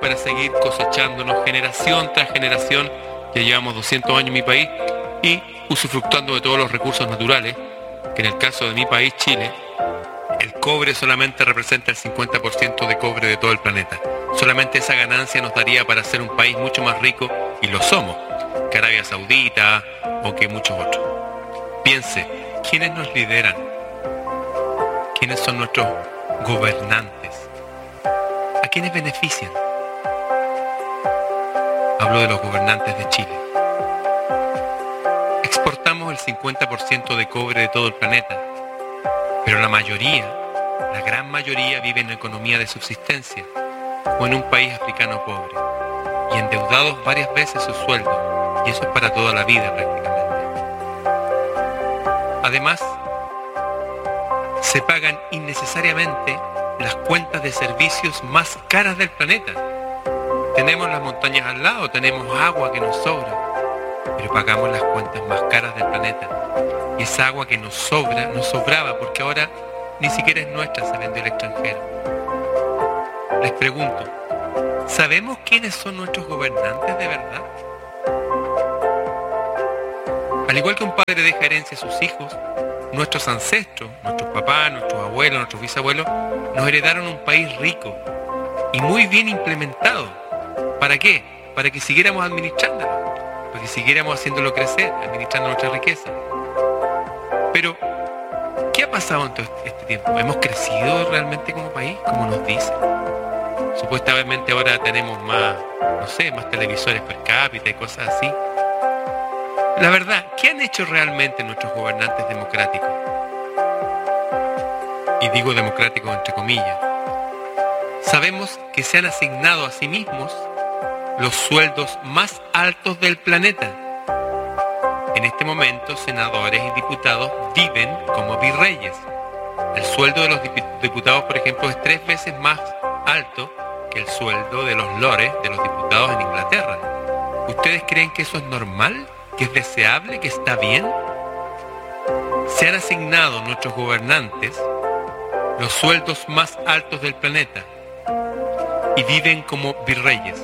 para seguir cosechándonos generación tras generación. Ya llevamos 200 años en mi país y usufructuando de todos los recursos naturales, que en el caso de mi país, Chile, el cobre solamente representa el 50% de cobre de todo el planeta. Solamente esa ganancia nos daría para ser un país mucho más rico, y lo somos, que Arabia Saudita o que muchos otros. Piense, ¿quiénes nos lideran? ¿Quiénes son nuestros gobernantes? ¿A quiénes benefician? Hablo de los gobernantes de Chile. Exportamos el 50% de cobre de todo el planeta, pero la gran mayoría vive en una economía de subsistencia o en un país africano pobre y endeudados varias veces su sueldo, y eso es para toda la vida prácticamente. Además, se pagan innecesariamente las cuentas de servicios más caras del planeta. Tenemos las montañas al lado, tenemos agua que nos sobra, pero pagamos las cuentas más caras del planeta. Y esa agua que nos sobraba, porque ahora ni siquiera es nuestra, se vende al extranjero. Les pregunto, ¿sabemos quiénes son nuestros gobernantes de verdad? Al igual que un padre deja herencia a sus hijos, nuestros ancestros, nuestros papás, nuestros abuelos, nuestros bisabuelos, nos heredaron un país rico y muy bien implementado. ¿Para qué? Para que siguiéramos administrándolo, para que siguiéramos haciéndolo crecer, administrando nuestra riqueza. Pero, ¿qué ha pasado en todo este tiempo? ¿Hemos crecido realmente como país, como nos dicen? Supuestamente ahora tenemos más televisores per cápita y cosas así. La verdad, ¿qué han hecho realmente nuestros gobernantes democráticos? Y digo democráticos entre comillas. Sabemos que se han asignado a sí mismos los sueldos más altos del planeta. En este momento, senadores y diputados viven como virreyes. El sueldo de los diputados, por ejemplo, es 3 veces más alto que el sueldo de los lores de los diputados en Inglaterra. ¿Ustedes creen que eso es normal? ¿Que es deseable? ¿Que está bien? Se han asignado nuestros gobernantes los sueldos más altos del planeta y viven como virreyes.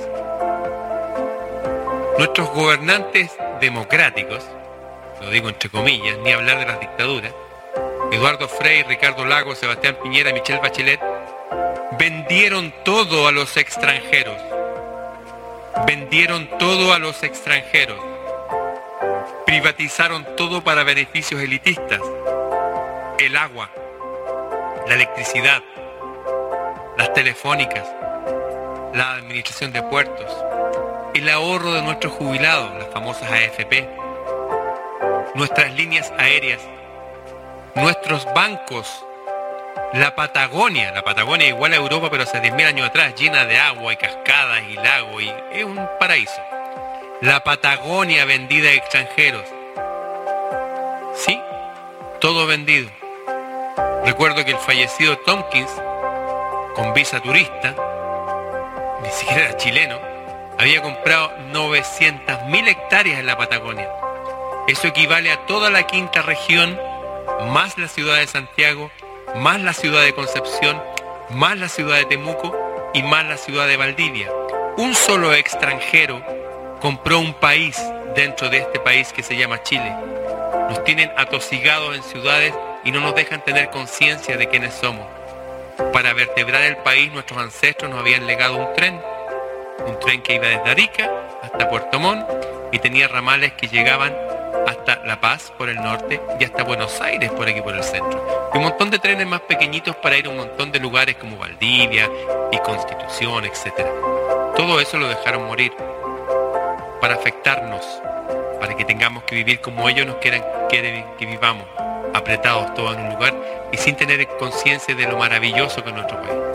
Nuestros gobernantes democráticos, lo digo entre comillas, ni hablar de las dictaduras, Eduardo Frei, Ricardo Lagos, Sebastián Piñera y Michelle Bachelet, vendieron todo a los extranjeros. Vendieron todo a los extranjeros. Privatizaron todo para beneficios elitistas. El agua, la electricidad, las telefónicas, la administración de puertos, el ahorro de nuestros jubilados, las famosas AFP, nuestras líneas aéreas, nuestros bancos, la Patagonia igual a Europa pero hace 10.000 años atrás, llena de agua y cascadas y lagos, y es un paraíso. La Patagonia vendida a extranjeros. Sí, todo vendido. Recuerdo que el fallecido Tompkins, con visa turista, ni siquiera era chileno, había comprado 900.000 hectáreas en la Patagonia. Eso equivale a toda la quinta región, más la ciudad de Santiago, más la ciudad de Concepción, más la ciudad de Temuco y más la ciudad de Valdivia. Un solo extranjero compró un país dentro de este país que se llama Chile. Nos tienen atosigados en ciudades y no nos dejan tener conciencia de quiénes somos. Para vertebrar el país, nuestros ancestros nos habían legado un tren que iba desde Arica hasta Puerto Montt y tenía ramales que llegaban hasta La Paz por el norte y hasta Buenos Aires por aquí por el centro. Y un montón de trenes más pequeñitos para ir a un montón de lugares como Valdivia y Constitución, etc. Todo eso lo dejaron morir para afectarnos, para que tengamos que vivir como ellos nos quieren que vivamos, apretados todos en un lugar y sin tener conciencia de lo maravilloso que es nuestro país.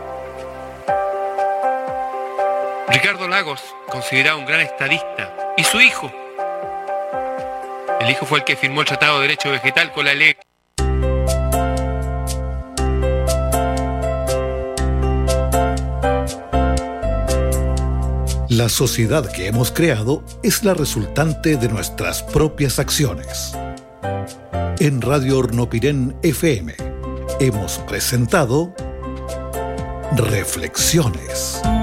Ricardo Lagos, considerado un gran estadista, y su hijo. El hijo fue el que firmó el Tratado de Derecho Vegetal con la ley. La sociedad que hemos creado es la resultante de nuestras propias acciones. En Radio Hornopirén FM hemos presentado Reflexiones.